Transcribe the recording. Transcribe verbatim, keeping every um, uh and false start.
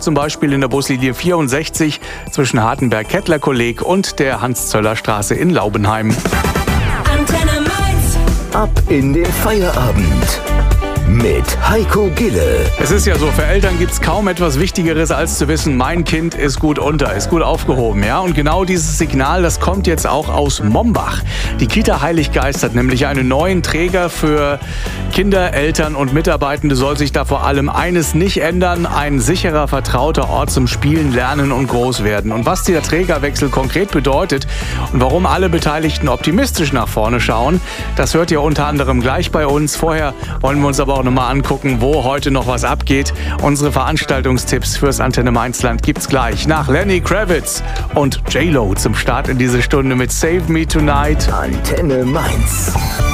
Hamburg zum Beispiel in der Buslinie vierundsechzig zwischen Hartenberg-Kettler-Kolleg und der Hans-Zöller-Straße in Laubenheim. Antenne Mainz. Ab in den Feierabend mit Heiko Gille. Es ist ja so, für Eltern gibt es kaum etwas Wichtigeres, als zu wissen, mein Kind ist gut unter, ist gut aufgehoben. Ja? Und genau dieses Signal, das kommt jetzt auch aus Mombach. Die Kita Heiliggeist hat nämlich einen neuen Träger für Kinder, Eltern und Mitarbeitende. Soll sich da vor allem eines nicht ändern: ein sicherer, vertrauter Ort zum Spielen, Lernen und Großwerden. Und was dieser Trägerwechsel konkret bedeutet und warum alle Beteiligten optimistisch nach vorne schauen, das hört ihr unter anderem gleich bei uns. Vorher wollen wir uns aber auch nochmal angucken, wo heute noch was abgeht. Unsere Veranstaltungstipps fürs Antenne Mainzland gibt's gleich nach Lenny Kravitz und J-Lo zum Start in diese Stunde mit Save Me Tonight. Antenne Mainz.